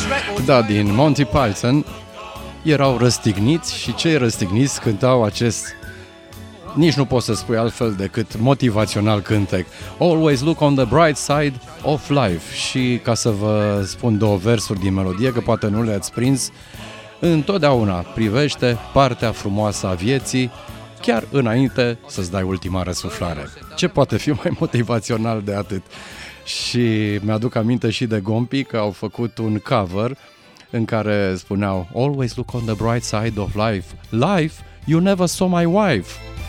Da, din Monty Python. Erau răstigniți și cei răstigniți cântau acest, nici nu poți să spui altfel decât motivațional cântec. Always look on the bright side of life. Și ca să vă spun două versuri din melodie, că poate nu le-ați prins, întotdeauna privește partea frumoasă a vieții, chiar înainte să-ți dai ultima răsuflare. Ce poate fi mai motivațional de atât? Și mi-aduc aminte și de Gompi că au făcut un cover în care spuneau Always look on the bright side of life. Life, you never saw my wife.